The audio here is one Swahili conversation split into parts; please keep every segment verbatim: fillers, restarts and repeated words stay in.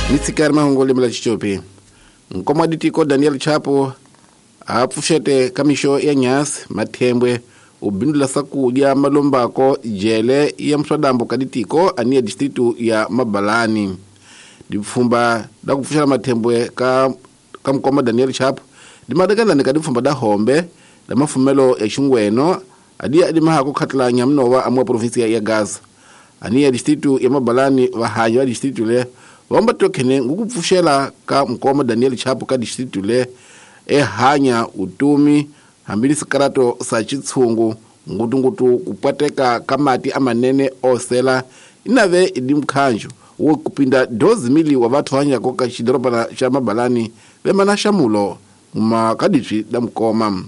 Mitsikari mahungu limela chichopi. Nkomaditiko Daniel Chapo apfushete kamisho ya nyasi matembwe ubindula sakudya malombako jele ya mswadambo kaditiko ania distritu ya Mabalani. Difumba da kufushala matembwe ka kamkoma Daniel Chapo dimadagala ne kadifumba da hombe da mafumelo ya shungweno adia adimaha kukatla nyamnowa amwa provinsia ya Gaza. Ania distritu ya Mabalani wahanyo distritu le wamba tokene ngukupfushela ka mkoma Daniel Chapo ka distritu le e hanya utumi hambili sikarato sa chitsungu ngutu ngutu kupateka kamati amanene osela inave idimkhanjo wo kupinda dozi mili wa watu hanya koka chidoropa na cha Mabalani vemana shamulo makaditri da mkoma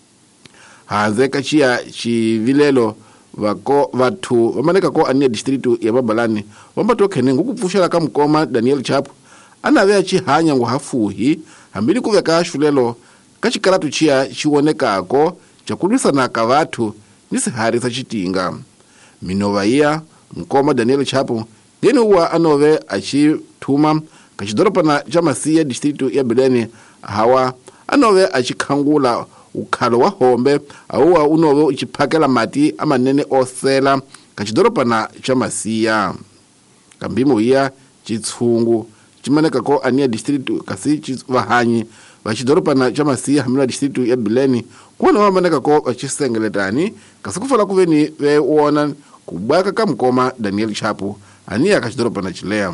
hazeka chia chivilelo wako watu wamaneka ko ania distritu ya Mabalani wamba tokene ngukupfushela ka mkoma Daniel Chapo anave chi hanya nguhafuhi hambili kuveka shulelo kachikaratu chia chiwonekako chakulisana ka watu nisihari sa chitinga minova iya mkoma Daniel Chapo geni uwa anove achituma kachidoropa na chamasiya distritu ya Beleni hawa anove achikhangula ukhalo wa hombe auwa unove uchipakela mati amanene osela kachidoropa na chamasiya kambimo iya chitsungu chimaneka ko ania distritu kasi chivahanyi vachidoropa na chamasiya hamila distritu ya Beleni kuona wamaneka ko vachisengeletani kasi kufala kuveni vewona kubwaka ka mkoma Daniel Chapo ania kachidoropa na chilea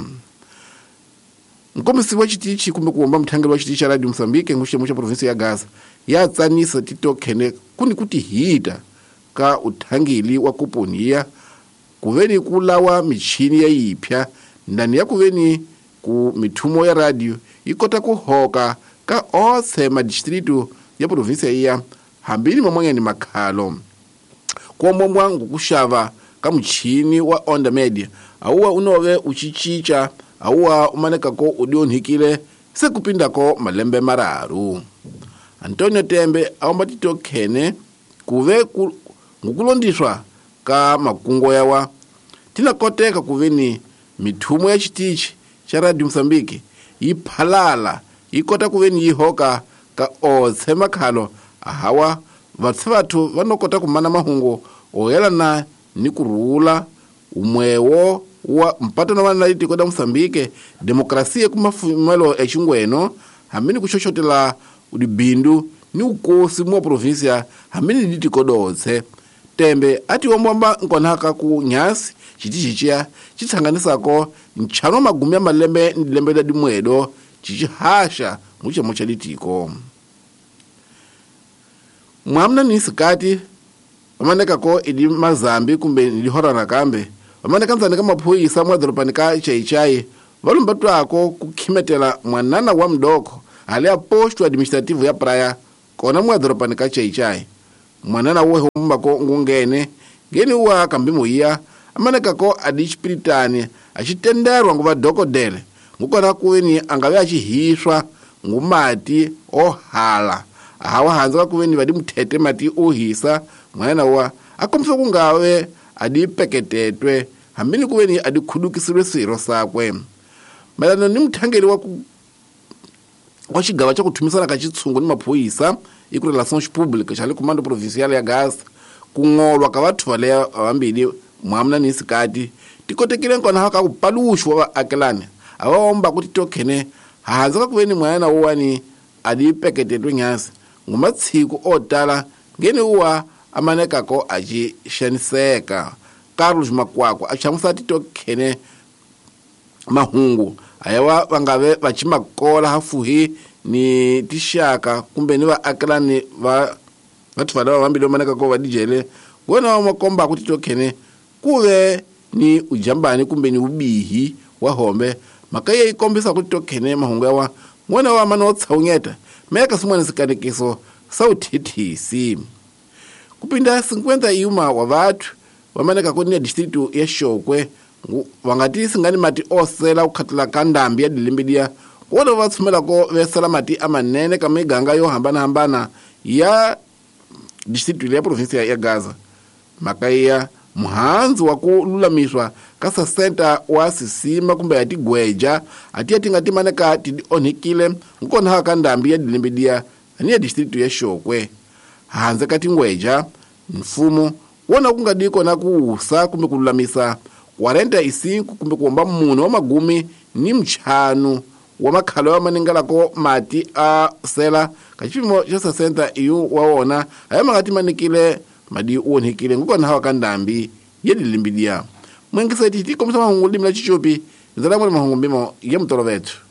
mkomisi wa chitichi kumbe kuomba mthangeli wa chitichi Radio Msambike ngushe musha provinsi ya Gaza ya tsanisa titokene kuni kuti hita ka uthangeli wa kuponia kuveni kulawa michini ya ipya ndani ya kuveni ku mithumo ya radio ikota kuhoka ka ose madistritu ya provinsi ya hambili mamwanya ni makhalo kuomba ngukushava ka mchini wa onda media auwa unove uchichicha auwa umaneka ko udionhikile sekupinda ko malembe mararu Antonio Tembe awamba titokene kuve ku, ngukulondishwa ka makungo yawa tina koteka kuveni mithumo ya chitichi cha Radio Msambike iphalala ikota kuveni yihoka ka otse makhalo ahawa vatse vathu vanokota kumana mahungu oyelana ni kurula umwewo wa mpatano wa nalitiko da Msambike demokrasia kumafumelo ya chungweno hamini kushoshotela udibindu ni ukosi mwa provinsia hamini litiko dotse Tembe ati wambamba nkonaka ku nyasi chitichichia chitsanganisako nchano magumi malembe ndilembe da dimwedo chichihasha muche mocha litiko mwamna nisikati wamaneka ko idi mazambi kumbe nilihora na kambe wamaneka nzani kama pui samwa dhulupanika chai chai walumbatu ako kukhimetela mwanana wa mdoko alea postu administrativu ya praya kona mwa dhulupanika chai chai mwanana uwe humba ko ngungene geni uwa kambimu iya amaneka ko adichipiritani achitenderwa nguva doko dele ngukona kuweni angawe achihiswa ngumati ohala ahawa hanzaka kuveni vadi mutete mati ohisa mwana wa akomso kungawe adi peketetwe hambini kuveni adi khudukisirwe siro sakwe malano ni mthangeli wa ku wa chigava cha kuthumisana ka chitsungu ni maphoyisa iku relations publiques chali comando provincial ya Gaza kungolwa ka vathu vale vambili mwamna ni sikati tikotekile nkona haka kupalushwa wa akelane awomba kuti tokene hanzaka kuveni mwana wani adi peketetwe nyasi ngumatsiku otala ngeni uwa amaneka ko aji shaniseka Carlos Makwakwa achamusati tokene mahungu ayawa vangave vachimakola hafuhi ni tishaka kumbe ni va akelani va vathu vale vambili amaneka ko vadijele wona wamakomba kuti tokene kuve ni ujambani kumbe ni ubihi wa hombe makaye ikombisa kuti tokene mahungu yawa wona wa manotsaungeta meka simwana sikanekiso sautithisi kupinda cinquenta iuma wa vathu wamaneka kuni distritu ya Shokwe wangati singani mati osela ukhatila kandambi ya dilimbidia wona vatsumela ko vesela mati amanene kama iganga yo hambana hambana ya distritu ya provinsia ya Gaza makaya muhanzi wa kululamiswa kasa senta wa sisima kumbe ati gweja ati ati ngati maneka tidi onhikile nkona haka ndambi ya dilimbidia ani ya district ya Xokwe hanze kati ngweja mfumu wona kungadiko na kuusa kumbe kululamisa kwarenta isinku kumbe kuomba muno wa magumi ni mchanu wa makhalo wa maningalako mati a sela kachimo cha senta iyo waona ayama ngati manikile madi uonhikile ngukona haka ndambi ya dilimbidia mwengisa titi komisa mahungu limla chichopi nzala mwana mahungu mbimo ya mtoro vetu.